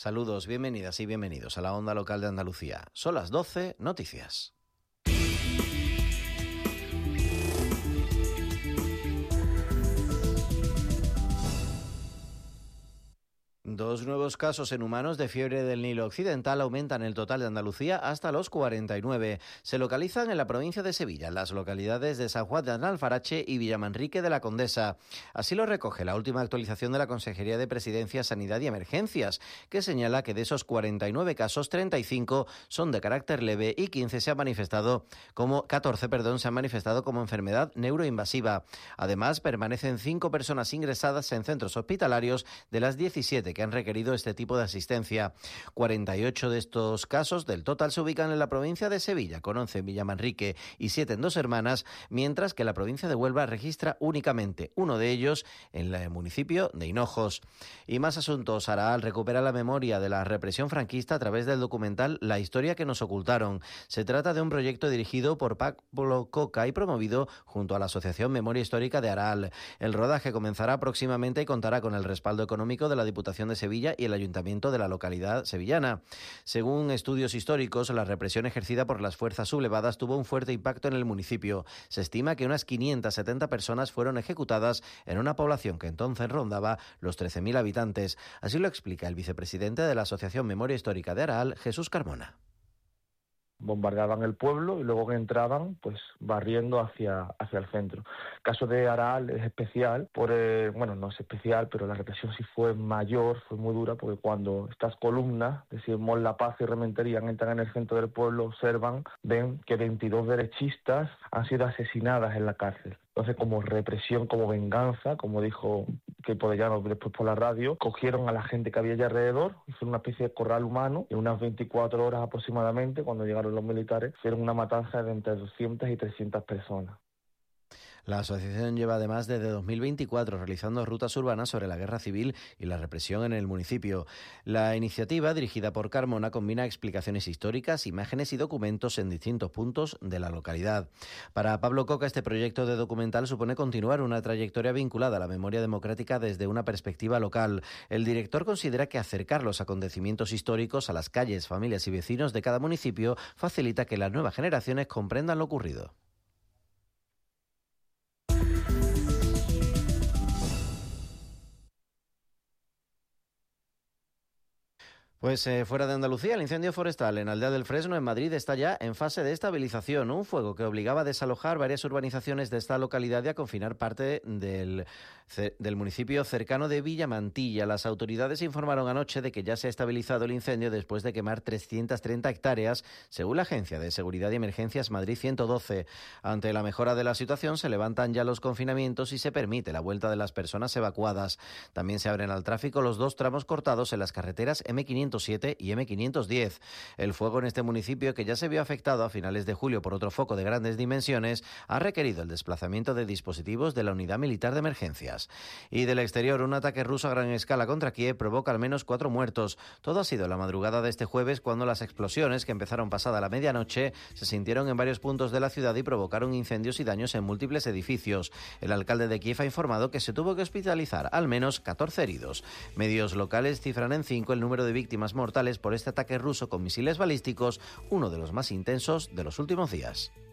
Saludos, bienvenidas y bienvenidos a la Onda Local de Andalucía. Son las 12, noticias. Dos nuevos casos en humanos de fiebre del Nilo Occidental aumentan el total de Andalucía hasta los 49. Se localizan en la provincia de Sevilla, en las localidades de San Juan de Alfarache y Villamanrique de la Condesa. Así lo recoge la última actualización de la Consejería de Presidencia, Sanidad y Emergencias, que señala que de esos 49 casos, 35 son de carácter leve y 14 se han manifestado como enfermedad neuroinvasiva. Además, permanecen 5 personas ingresadas en centros hospitalarios de las 17 que han requerido este tipo de asistencia. 48 de estos casos del total se ubican en la provincia de Sevilla, con 11 en Villamanrique y 7 en Dos Hermanas, mientras que la provincia de Huelva registra únicamente uno de ellos en el municipio de Hinojos. Y más asuntos. Araal recupera la memoria de la represión franquista a través del documental La historia que nos ocultaron. Se trata de un proyecto dirigido por Pablo Coca y promovido junto a la Asociación Memoria Histórica de Araal. El rodaje comenzará próximamente y contará con el respaldo económico de la Diputación de Sevilla y el Ayuntamiento de la localidad sevillana. Según estudios históricos, la represión ejercida por las fuerzas sublevadas tuvo un fuerte impacto en el municipio. Se estima que unas 570 personas fueron ejecutadas en una población que entonces rondaba los 13.000 habitantes. Así lo explica el vicepresidente de la Asociación Memoria Histórica de Araal, Jesús Carmona. Bombardeaban el pueblo y luego que entraban, pues barriendo hacia el centro. El caso de Araal es especial, no es especial, pero la represión sí fue mayor, fue muy dura, porque cuando estas columnas, decimos La Paz y Rementería, entran en el centro del pueblo, observan, ven que 22 derechistas han sido asesinadas en la cárcel. Entonces, como represión, como venganza, como dijo Queipo de Llano después por la radio, cogieron a la gente que había allá alrededor, hicieron una especie de corral humano, y en unas 24 horas aproximadamente, cuando llegaron los militares, hicieron una matanza de entre 200 y 300 personas. La asociación lleva además desde 2024 realizando rutas urbanas sobre la guerra civil y la represión en el municipio. La iniciativa, dirigida por Carmona, combina explicaciones históricas, imágenes y documentos en distintos puntos de la localidad. Para Pablo Coca, este proyecto de documental supone continuar una trayectoria vinculada a la memoria democrática desde una perspectiva local. El director considera que acercar los acontecimientos históricos a las calles, familias y vecinos de cada municipio facilita que las nuevas generaciones comprendan lo ocurrido. Pues fuera de Andalucía, el incendio forestal en Aldea del Fresno, en Madrid, está ya en fase de estabilización. Un fuego que obligaba a desalojar varias urbanizaciones de esta localidad y a confinar parte del municipio cercano de Villamantilla. Las autoridades informaron anoche de que ya se ha estabilizado el incendio después de quemar 330 hectáreas, según la Agencia de Seguridad y Emergencias Madrid 112. Ante la mejora de la situación, se levantan ya los confinamientos y se permite la vuelta de las personas evacuadas. También se abren al tráfico los 2 tramos cortados en las carreteras M507 y M510. El fuego en este municipio, que ya se vio afectado a finales de julio por otro foco de grandes dimensiones, ha requerido el desplazamiento de dispositivos de la Unidad Militar de Emergencias. Y del exterior, un ataque ruso a gran escala contra Kiev provoca al menos 4 muertos. Todo ha sido la madrugada de este jueves, cuando las explosiones, que empezaron pasada la medianoche, se sintieron en varios puntos de la ciudad y provocaron incendios y daños en múltiples edificios. El alcalde de Kiev ha informado que se tuvo que hospitalizar al menos 14 heridos. Medios locales cifran en 5 el número de víctimas mortales por este ataque ruso con misiles balísticos, uno de los más intensos de los últimos días.